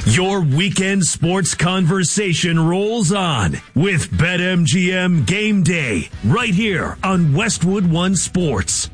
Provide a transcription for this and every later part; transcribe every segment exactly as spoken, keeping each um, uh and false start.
Your weekend sports conversation rolls on with BetMGM Game Day right here on Westwood One Sports.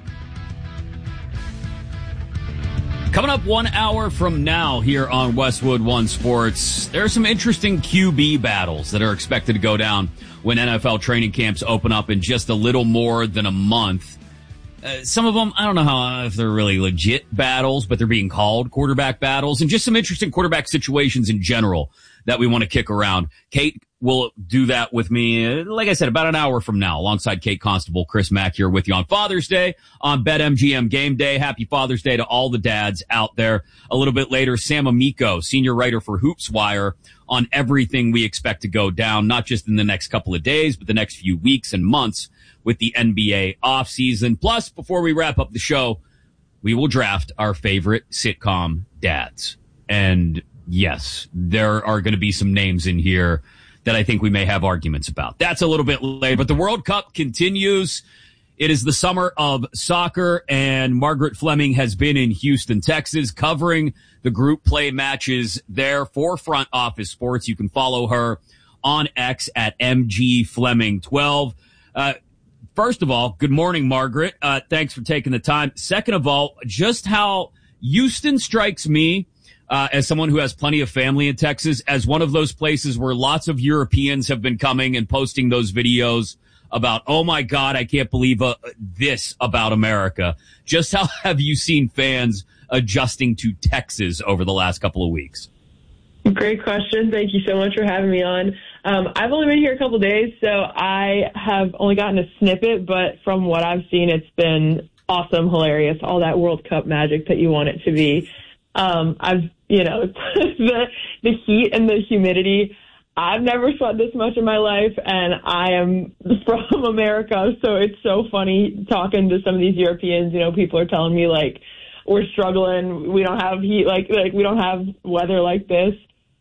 Coming up one hour from now here on Westwood One Sports, there are some interesting Q B battles that are expected to go down when N F L training camps open up in just a little more than a month. Uh, some of them, I don't know how if they're really legit battles, but they're being called quarterback battles, and just some interesting quarterback situations in general that we want to kick around. Kate will do that with me, uh, like I said, about an hour from now, alongside Kate Constable. Chris Mack here with you on Father's Day on BetMGM Game Day. Happy Father's Day to all the dads out there. A little bit later, Sam Amico, senior writer for HoopsWire, on everything we expect to go down, not just in the next couple of days, but the next few weeks and months with the N B A offseason. Plus, before we wrap up the show, we will draft our favorite sitcom dads. And yes, there are going to be some names in here that I think we may have arguments about. That's a little bit later, but the World Cup continues. It is the summer of soccer, and Margaret Fleming has been in Houston, Texas, covering the group play matches there for Front Office Sports. You can follow her on X at M G Fleming twelve. Uh, First of all, good morning, Margaret. Uh, thanks for taking the time. Second of all, just how Houston strikes me, uh, as someone who has plenty of family in Texas, as one of those places where lots of Europeans have been coming and posting those videos about, oh my God, I can't believe uh, this about America. Just how have you seen fans adjusting to Texas over the last couple of weeks? Great question. Thank you so much for having me on. Um, I've only been here a couple days, so I have only gotten a snippet, but from what I've seen, it's been awesome, hilarious, all that World Cup magic that you want it to be. Um, I've, you know, the, the heat and the humidity, I've never sweat this much in my life, and I am from America, so it's so funny talking to some of these Europeans. You know, people are telling me, like, we're struggling, we don't have heat, like, like we don't have weather like this.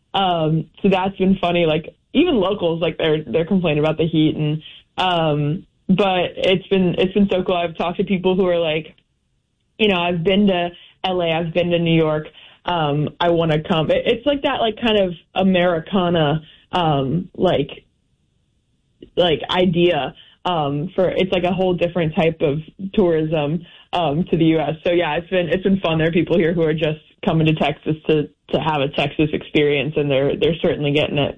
Um, so that's been funny. Like, even locals, like, they're, they're complaining about the heat. And, um, but it's been, it's been so cool. I've talked to people who are like, you know, I've been to L A, I've been to New York. Um, I want to come. It, it's like that, like, kind of Americana, um, like, like idea, um, for, it's like a whole different type of tourism, um, to the U S. So yeah, it's been, it's been fun. There are people here who are just coming to Texas to, to have a Texas experience, and they're, they're certainly getting it.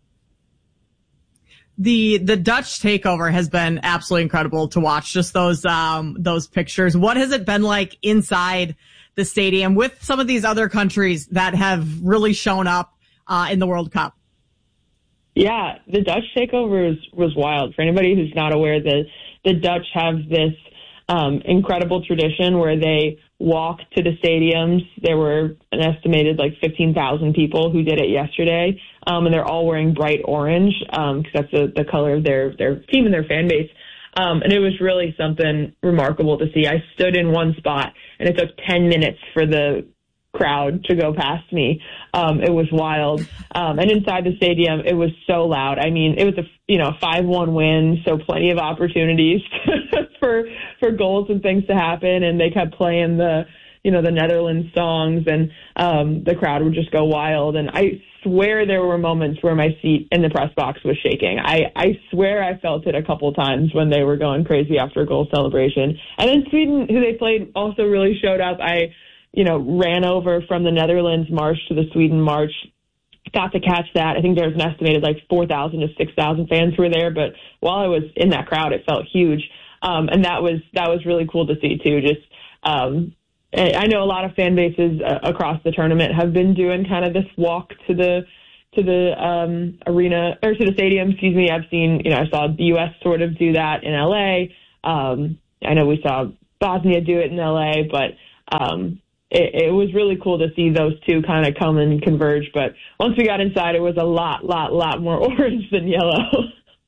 The, the Dutch takeover has been absolutely incredible to watch. Just those, um, those pictures. What has it been like inside the stadium with some of these other countries that have really shown up, uh, in the World Cup? Yeah, the Dutch takeover was, was wild. For anybody who's not aware, the, the Dutch have this, um, incredible tradition where they walk to the stadiums. There were an estimated like fifteen thousand people who did it yesterday. Um, and they're all wearing bright orange, um, cause that's the, the color of their, their team and their fan base. Um, and it was really something remarkable to see. I stood in one spot and it took ten minutes for the crowd to go past me. Um, it was wild. Um, and inside the stadium, it was so loud. I mean, it was a, you know, five one win, so plenty of opportunities for, for goals and things to happen. And they kept playing the, you know, the Netherlands songs, and, um, the crowd would just go wild. And I swear there were moments where my seat in the press box was shaking. I, I swear I felt it a couple times when they were going crazy after a goal celebration. And then Sweden, who they played, also really showed up. I, you know, ran over from the Netherlands march to the Sweden march, got to catch that. I think there's an estimated like four thousand to six thousand fans who were there, but while I was in that crowd, it felt huge. Um, and that was, that was really cool to see too. Just, um, I know a lot of fan bases uh, across the tournament have been doing kind of this walk to the, to the, um, arena, or to the stadium, excuse me. I've seen, you know, I saw the U S sort of do that in L A. Um, I know we saw Bosnia do it in L A, but, um, It, it was really cool to see those two kind of come and converge. But once we got inside, it was a lot, lot, lot more orange than yellow.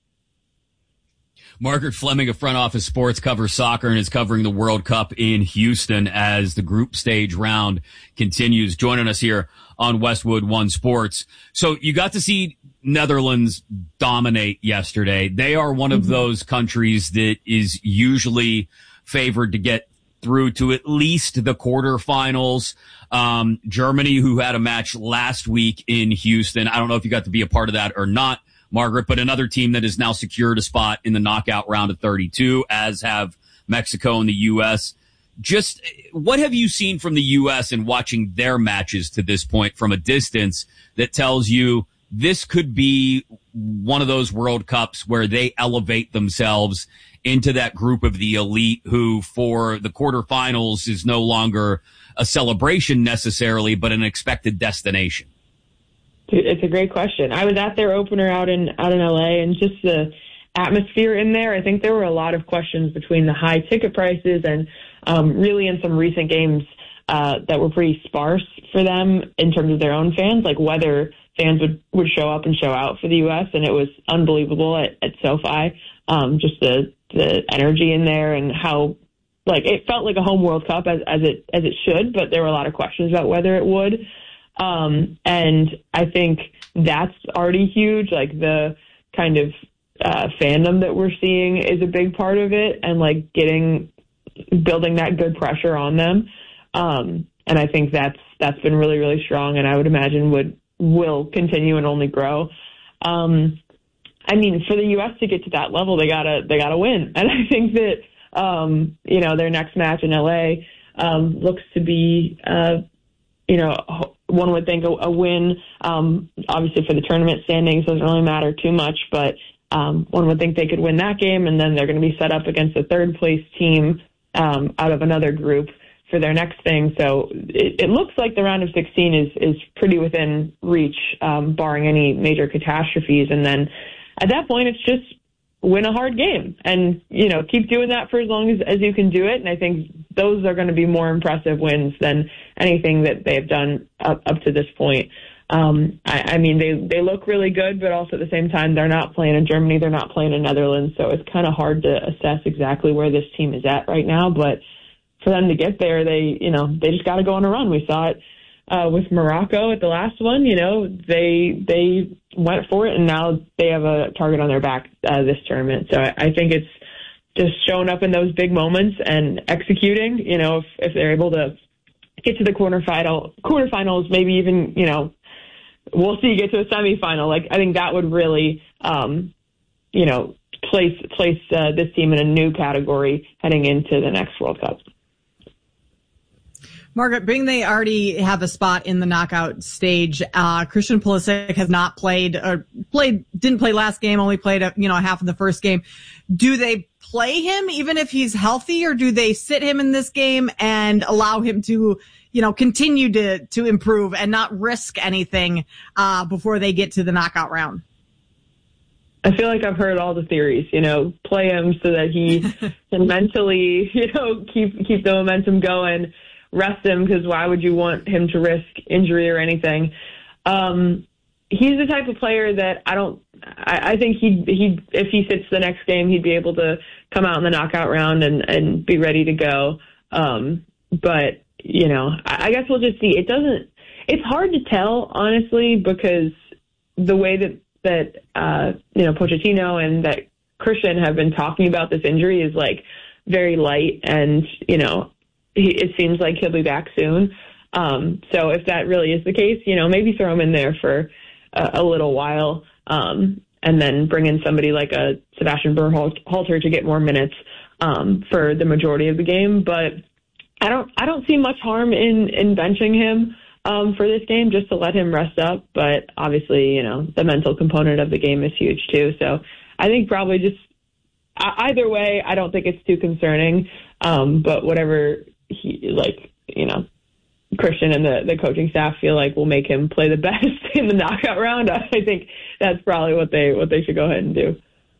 Margaret Fleming of Front Office Sports covers soccer and is covering the World Cup in Houston as the group stage round continues, joining us here on Westwood One Sports. So you got to see Netherlands dominate yesterday. They are one of those countries that is usually favored to get through to at least the quarterfinals. Um, Germany, who had a match last week in Houston. I don't know if you got to be a part of that or not, Margaret, but another team that has now secured a spot in the knockout round of thirty-two, as have Mexico and the U S. Just what have you seen from the U S and watching their matches to this point from a distance that tells you this could be one of those World Cups where they elevate themselves into that group of the elite who for the quarterfinals is no longer a celebration necessarily, but an expected destination? It's a great question. I was at their opener out in, out in L A, and just the atmosphere in there, I think there were a lot of questions between the high ticket prices and um, really in some recent games uh, that were pretty sparse for them in terms of their own fans, like whether fans would, would show up and show out for the U S, and it was unbelievable at, at SoFi. Um, just the, the energy in there and how, like, it felt like a home World Cup as, as it, as it should, but there were a lot of questions about whether it would. Um, and I think that's already huge. Like the kind of, uh, fandom that we're seeing is a big part of it, and like getting, building that good pressure on them. Um, and I think that's, that's been really, really strong, and I would imagine would, will continue and only grow. Um, I mean, for the U S to get to that level, they gotta, they gotta win. And I think that, um, you know, their next match in L A, um, looks to be, uh, you know, one would think a, a win, um, obviously for the tournament standings doesn't really matter too much, but, um, one would think they could win that game, and then they're going to be set up against a third place team, um, out of another group for their next thing. So it, it looks like the round of sixteen is, is pretty within reach, um, barring any major catastrophes. And then at that point, it's just win a hard game and, you know, keep doing that for as long as, as you can do it. And I think those are going to be more impressive wins than anything that they have done up, up to this point. Um, I, I mean, they, they look really good, but also at the same time, they're not playing in Germany. They're not playing in Netherlands. So it's kind of hard to assess exactly where this team is at right now. But for them to get there, they, you know, they just got to go on a run. We saw it uh, with Morocco at the last one. You know, they they went for it, and now they have a target on their back uh, this tournament. So I, I think it's just showing up in those big moments and executing. You know, if if they're able to get to the quarterfinal, quarterfinals, maybe even, you know, we'll see, get to a semifinal. Like, I think that would really, um, you know, place place uh, this team in a new category heading into the next World Cup. Margaret, being they already have a spot in the knockout stage, uh, Christian Pulisic has not played, or played, didn't play last game, only played, a, you know, half of the first game. Do they play him even if he's healthy, or do they sit him in this game and allow him to, you know, continue to, to improve and not risk anything, uh, before they get to the knockout round? I feel like I've heard all the theories, you know, play him so that he can mentally, you know, keep, keep the momentum going. Rest him, because why would you want him to risk injury or anything? Um, he's the type of player that I don't, I, I think he he if he sits the next game, he'd be able to come out in the knockout round and, and be ready to go. Um, but, you know, I, I guess we'll just see. It doesn't, it's hard to tell, honestly, because the way that, that uh, you know, Pochettino and that Christian have been talking about this injury is like very light, and, you know, He, it seems like he'll be back soon. Um, so if that really is the case, you know, maybe throw him in there for a, a little while, um, and then bring in somebody like a Sebastian Berhalter to get more minutes um, for the majority of the game. But I don't, I don't see much harm in, in benching him um, for this game, just to let him rest up. But obviously, you know, the mental component of the game is huge too. So I think probably just either way, I don't think it's too concerning. Um, but whatever he, like, you know, Christian and the, the coaching staff feel like will make him play the best in the knockout round, I think that's probably what they, what they should go ahead and do.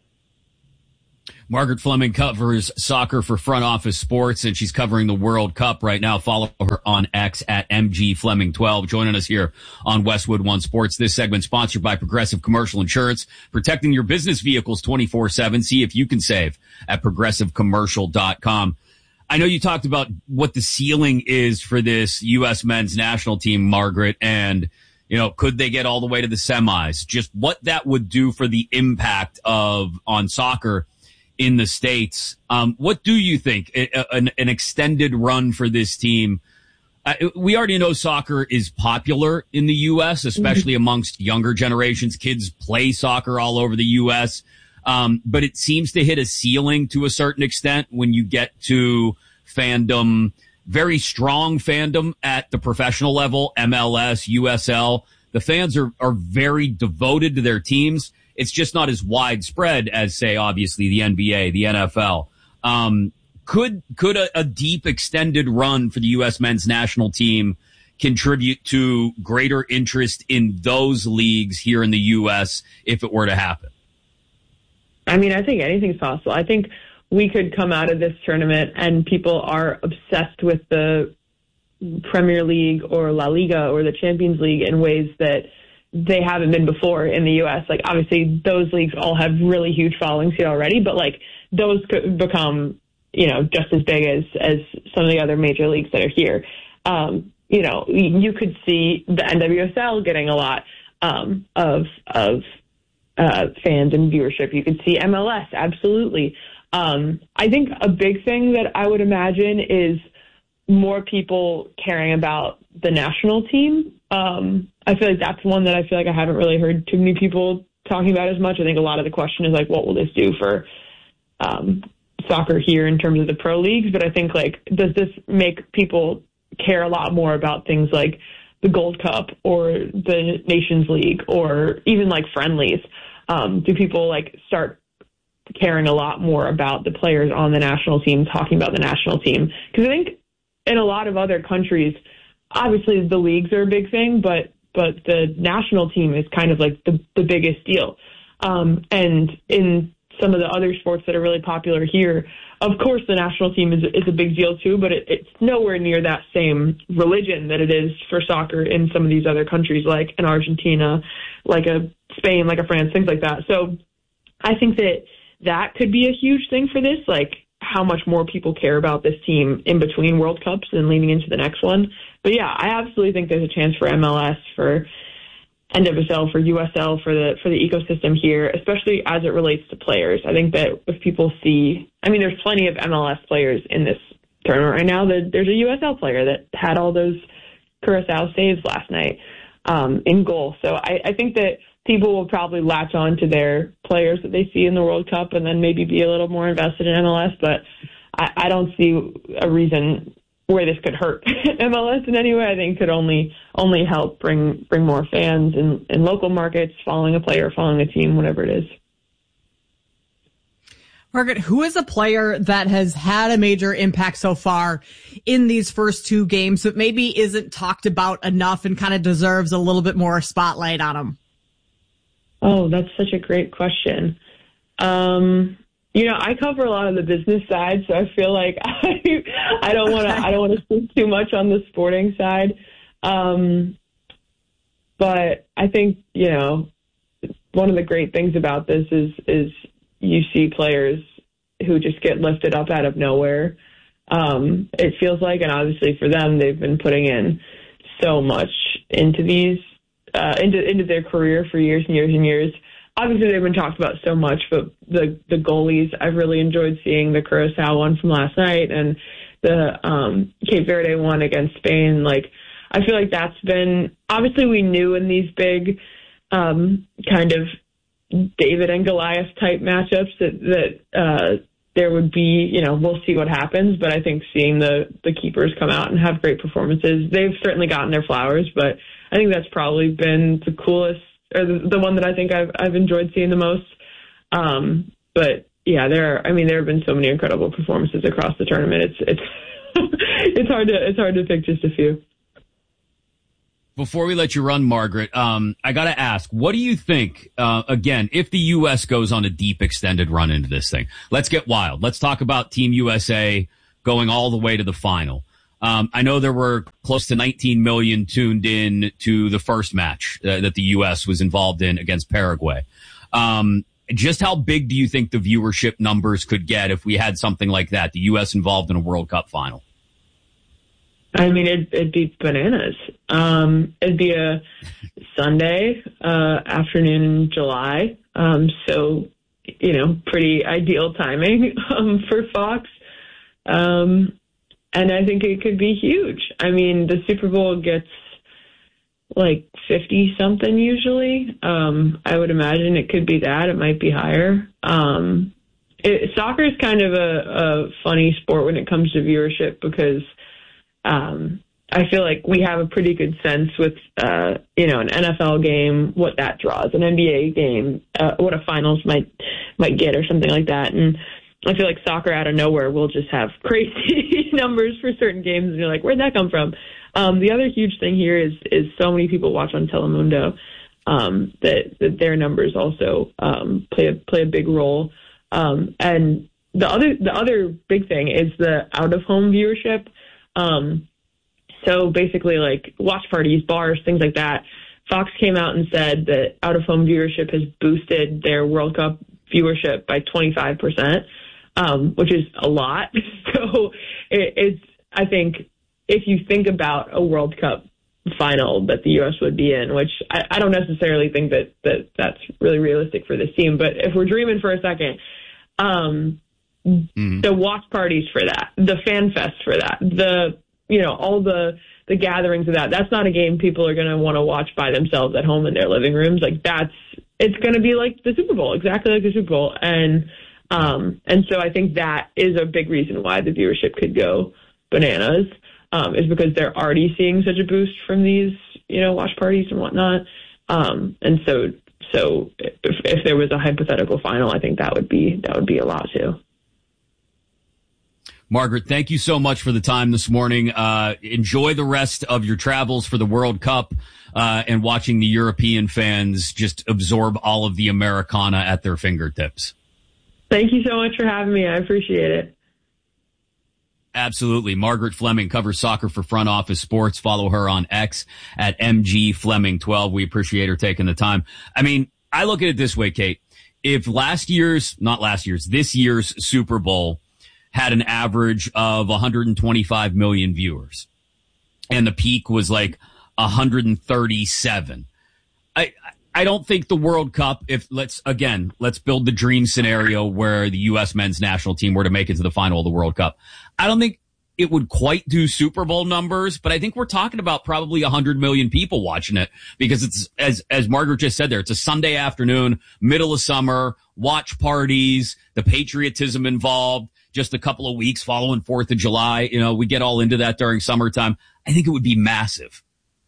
Margaret Fleming covers soccer for Front Office Sports, and she's covering the World Cup right now. Follow her on X at M G Fleming twelve. Joining us here on Westwood One Sports. This segment sponsored by Progressive Commercial Insurance, protecting your business vehicles twenty-four seven. See if you can save at progressive commercial dot com. I know you talked about what the ceiling is for this U S men's national team, Margaret, and, you know, could they get all the way to the semis? Just what that would do for the impact of on soccer in the States. Um, what do you think? A, an, an extended run for this team? Uh, we already know soccer is popular in the U S, especially mm-hmm. amongst younger generations. Kids play soccer all over the U S, um, but it seems to hit a ceiling to a certain extent when you get to fandom, very strong fandom at the professional level, M L S, U S L. The fans are, are very devoted to their teams. It's just not as widespread as, say, obviously the N B A, the N F L. Um, Could could a, a deep extended run for the U S men's national team contribute to greater interest in those leagues here in the U S if it were to happen? I mean, I think anything's possible. I think we could come out of this tournament and people are obsessed with the Premier League or La Liga or the Champions League in ways that they haven't been before in the U S. Like, obviously, those leagues all have really huge followings here already, but, like, those could become, you know, just as big as, as some of the other major leagues that are here. Um, you know, you could see the N W S L getting a lot um, of of uh, fans and viewership. You could see M L S, absolutely. Um, I think a big thing that I would imagine is more people caring about the national team. Um, I feel like that's one that I feel like I haven't really heard too many people talking about as much. I think a lot of the question is like, what will this do for um, soccer here in terms of the pro leagues? But I think, like, does this make people care a lot more about things like the Gold Cup or the Nations League or even like friendlies? Um, do people like start caring a lot more about the players on the national team, talking about the national team? Because I think in a lot of other countries, obviously the leagues are a big thing, but but the national team is kind of like the, the biggest deal. Um, and in some of the other sports that are really popular here, of course the national team is, is a big deal too, but it, it's nowhere near that same religion that it is for soccer in some of these other countries, like in Argentina, like a Spain, like a France, things like that. So I think that that could be a huge thing for this, like how much more people care about this team in between World Cups and leaning into the next one. But yeah, I absolutely think there's a chance for M L S, for N W S L, for U S L, for the for the ecosystem here, especially as it relates to players. I think that if people see, I mean, there's plenty of M L S players in this tournament right now. There's a U S L player that had all those Curacao saves last night um, in goal. So I, I think that people will probably latch on to their players that they see in the World Cup and then maybe be a little more invested in M L S. But I, I don't see a reason where this could hurt M L S in any way. I think it could only only help bring bring more fans in, in local markets, following a player, following a team, whatever it is. Margaret, who is a player that has had a major impact so far in these first two games but maybe isn't talked about enough and kind of deserves a little bit more spotlight on him? Oh, that's such a great question. Um, you know, I cover a lot of the business side, so I feel like I, I don't want to I don't want to speak too much on the sporting side. Um, but I think, you know, one of the great things about this is is you see players who just get lifted up out of nowhere. Um, it feels like, and obviously for them, they've been putting in so much into these. Uh, into into their career for years and years and years. Obviously, they've been talked about so much, but the the goalies, I've really enjoyed seeing the Curacao one from last night and the um, Cape Verde one against Spain. Like, I feel like that's been, obviously we knew in these big um, kind of David and Goliath type matchups that, that uh, there would be, you know, we'll see what happens. But I think seeing the, the keepers come out and have great performances, they've certainly gotten their flowers, but I think that's probably been the coolest, or the, the one that I think I've I've enjoyed seeing the most. Um, but yeah, there are, I mean, there have been so many incredible performances across the tournament. It's it's it's hard to it's hard to pick just a few. Before we let you run, Margaret, um, I got to ask, what do you think, uh, again, if the U S goes on a deep extended run into this thing? Let's get wild. Let's talk about Team U S A going all the way to the final. Um, I know there were close to nineteen million tuned in to the first match uh, that the U S was involved in against Paraguay. Um, just how big do you think the viewership numbers could get if we had something like that, the U S involved in a World Cup final? I mean, it'd, it'd be bananas. Um, it'd be a Sunday uh, afternoon in July. Um, so you know, pretty ideal timing um, for Fox. Um, and I think it could be huge. I mean, the Super Bowl gets like fifty something usually. Um, I would imagine it could be that. It might be higher. Um, it, soccer is kind of a, a funny sport when it comes to viewership because um, I feel like we have a pretty good sense with, uh, you know, an N F L game, what that draws, an N B A game, uh, what a finals might might get or something like that. And I feel like soccer out of nowhere will just have crazy numbers for certain games. And you're like, where'd that come from? Um, the other huge thing here is is so many people watch on Telemundo um, that, that their numbers also um, play a, play a big role. Um, and the other the other big thing is the out of home viewership. Um, so basically, like watch parties, bars, things like that. Fox came out and said that out of home viewership has boosted their World Cup viewership by twenty-five percent, um, which is a lot. So it, it's I think. If you think about a World Cup final that the U S would be in, which I, I don't necessarily think that, that that's really realistic for this team, but if we're dreaming for a second, um, mm-hmm. the watch parties for that, the fan fest for that, the, you know, all the, the gatherings of that, that's not a game people are going to want to watch by themselves at home in their living rooms. Like that's, it's going to be like the Super Bowl, exactly like the Super Bowl. And, um, and so I think that is a big reason why the viewership could go bananas. Um, is because they're already seeing such a boost from these, you know, watch parties and whatnot. Um, and so, so if, if there was a hypothetical final, I think that would be, that would be a lot too. Margaret, thank you so much for the time this morning. Uh, enjoy the rest of your travels for the World Cup, uh, and watching the European fans just absorb all of the Americana at their fingertips. Thank you so much for having me. I appreciate it. Absolutely. Margaret Fleming covers soccer for Front Office Sports. Follow her on X at M G Fleming twelve. We appreciate her taking the time. I mean, I look at it this way, Kate. If last year's, not last year's, this year's Super Bowl had an average of one hundred twenty-five million viewers and the peak was like one hundred thirty-seven, I, I don't think the World Cup, if let's, again, let's build the dream scenario where the U S men's national team were to make it to the final of the World Cup. I don't think it would quite do Super Bowl numbers, but I think we're talking about probably one hundred million people watching it because it's, as, as Margaret just said there, it's a Sunday afternoon, middle of summer, watch parties, the patriotism involved, just a couple of weeks following fourth of July. You know, we get all into that during summertime. I think it would be massive.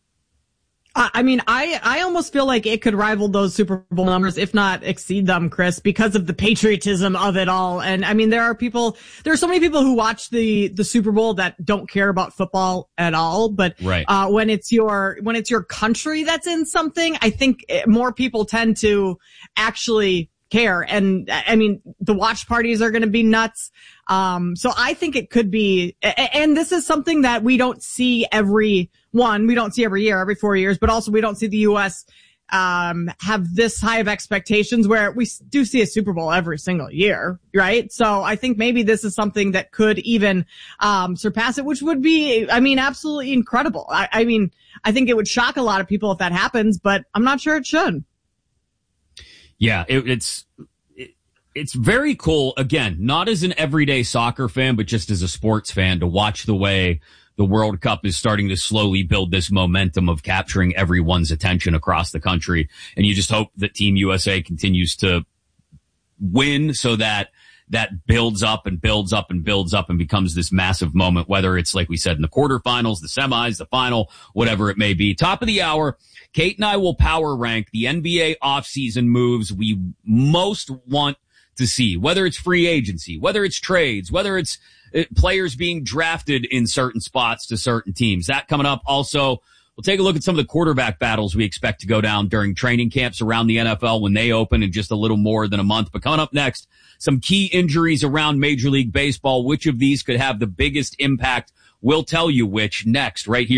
I mean, I, I almost feel like it could rival those Super Bowl numbers, if not exceed them, Chris, because of the patriotism of it all. And I mean, there are people, there are so many people who watch the, the Super Bowl that don't care about football at all. But, right. uh, when it's your, when it's your country that's in something, I think more people tend to actually care. And I mean, the watch parties are going to be nuts. Um, so I think it could be, and this is something that we don't see every one, we don't see every year, every four years, but also we don't see the U S, um, have this high of expectations where we do see a Super Bowl every single year, right? So I think maybe this is something that could even, um, surpass it, which would be, I mean, absolutely incredible. I, I mean, I think it would shock a lot of people if that happens, but I'm not sure it should. Yeah, it, it's, it, it's very cool. Again, not as an everyday soccer fan, but just as a sports fan to watch the way the World Cup is starting to slowly build this momentum of capturing everyone's attention across the country. And you just hope that Team U S A continues to win so that that builds up and builds up and builds up and becomes this massive moment, whether it's like we said in the quarterfinals, the semis, the final, whatever it may be. Top of the hour, Kate and I will power rank the N B A offseason moves we most want to see, whether it's free agency, whether it's trades, whether it's players being drafted in certain spots to certain teams. That coming up. Also, we'll take a look at some of the quarterback battles we expect to go down during training camps around the N F L when they open in just a little more than a month. But coming up next, some key injuries around Major League Baseball. Which of these could have the biggest impact? We'll tell you which next, right here.